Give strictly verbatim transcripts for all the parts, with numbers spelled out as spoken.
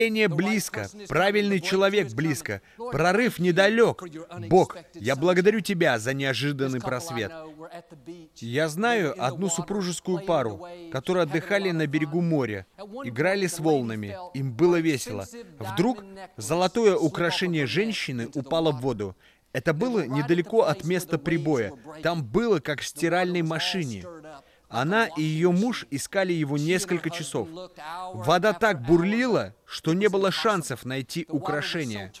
близко, правильный человек близко, прорыв недалек. Бог, я благодарю Тебя за неожиданный просвет. Я знаю одну супружескую пару, которые отдыхали на берегу моря, играли с волнами, им было весело. Вдруг золотое украшение женщины упало в воду. Это было недалеко от места прибоя. Там было как в стиральной машине. Она и ее муж искали его несколько часов. Вода так бурлила, что не было шансов найти украшение.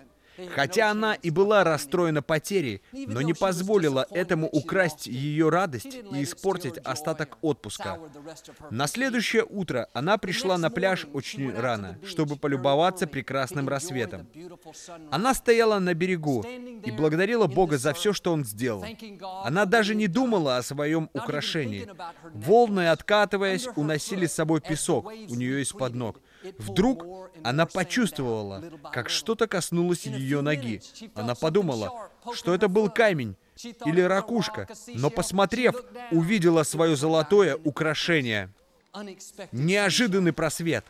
Хотя она и была расстроена потерей, но не позволила этому украсть ее радость и испортить остаток отпуска. На следующее утро она пришла на пляж очень рано, чтобы полюбоваться прекрасным рассветом. Она стояла на берегу и благодарила Бога за все, что Он сделал. Она даже не думала о своем украшении. Волны, откатываясь, уносили с собой песок у нее из-под ног. Вдруг она почувствовала, как что-то коснулось ее ноги. Она подумала, что это был камень или ракушка, но, посмотрев, увидела свое золотое украшение. Неожиданный просвет.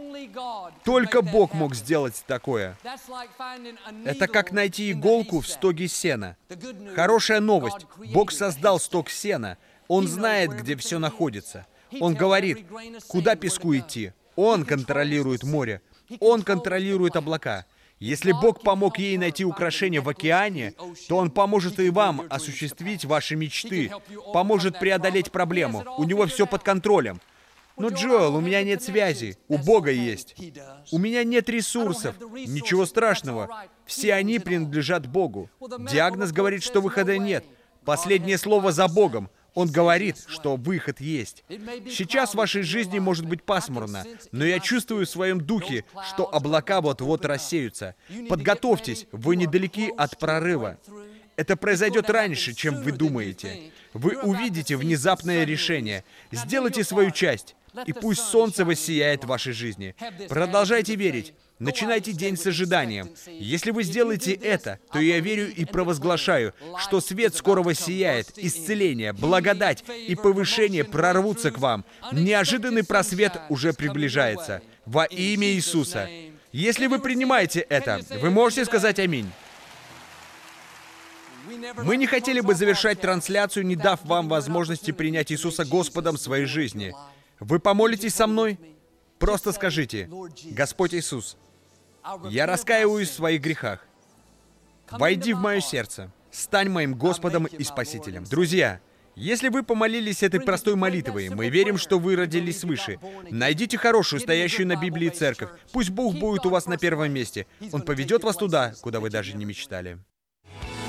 Только Бог мог сделать такое. Это как найти иголку в стоге сена. Хорошая новость. Бог создал стог сена. Он знает, где все находится. Он говорит, куда песку идти. Он контролирует море. Он контролирует облака. Если Бог помог ей найти украшение в океане, то Он поможет и вам осуществить ваши мечты, поможет преодолеть проблему. У Него все под контролем. Но, Джоэл, у меня нет связи. У Бога есть. У меня нет ресурсов. Ничего страшного. Все они принадлежат Богу. Диагноз говорит, что выхода нет. Последнее слово за Богом. Он говорит, что выход есть. Сейчас в вашей жизни может быть пасмурно, но я чувствую в своем духе, что облака вот-вот рассеются. Подготовьтесь, вы недалеки от прорыва. Это произойдет раньше, чем вы думаете. Вы увидите внезапное решение. Сделайте свою часть, и пусть солнце воссияет в вашей жизни. Продолжайте верить. Начинайте день с ожиданием. Если вы сделаете это, то я верю и провозглашаю, что свет скоро воссияет, исцеление, благодать и повышение прорвутся к вам. Неожиданный просвет уже приближается. Во имя Иисуса. Если вы принимаете это, вы можете сказать аминь. Мы не хотели бы завершать трансляцию, не дав вам возможности принять Иисуса Господом в своей жизни. Вы помолитесь со мной? Просто скажите: Господь Иисус, я раскаиваюсь в своих грехах. Войди в мое сердце. Стань моим Господом и Спасителем. Друзья, если вы помолились этой простой молитвой, мы верим, что вы родились свыше. Найдите хорошую, стоящую на Библии церковь. Пусть Бог будет у вас на первом месте. Он поведет вас туда, куда вы даже не мечтали.